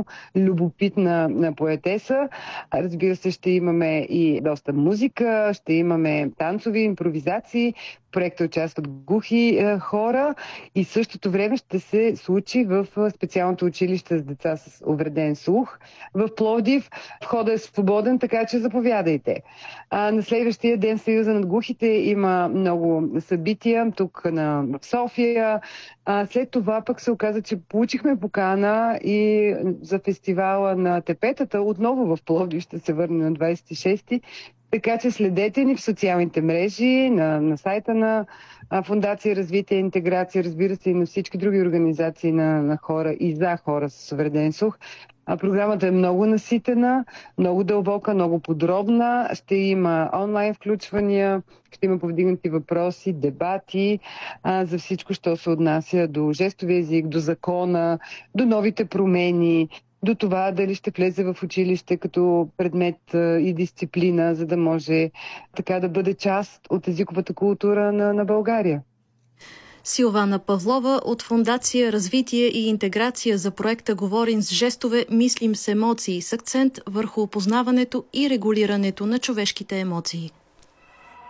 изключително любопитна поетеса. Разбира се, ще имаме и доста музика, ще имаме танцови импровизации. В проекта участват глухи хора и същото време ще се случи в специалното училище с деца с увреден слух в Пловдив. Входът е свободен, така че заповядайте. На следващия ден в Съюза над глухите има много събития тук в София. След това пък се оказа, че получихме покана и за фестивала на тепетата. Отново в Пловдив ще се върне на 26-ти. Така че следете ни в социалните мрежи, на сайта на Фондация Развитие и интеграция, разбира се, и на всички други организации на хора и за хора с увреден слух. Програмата е много наситена, много дълбока, много подробна. Ще има онлайн включвания, ще има повдигнати въпроси, дебати за всичко, що се отнася до жестови език, до закона, до новите промени, до това дали ще влезе в училище като предмет и дисциплина, за да може така да бъде част от езиковата култура на България. Силвана Павлова от Фондация Развитие и интеграция за проекта "Говорим с жестове, мислим с емоции" с акцент върху опознаването и регулирането на човешките емоции.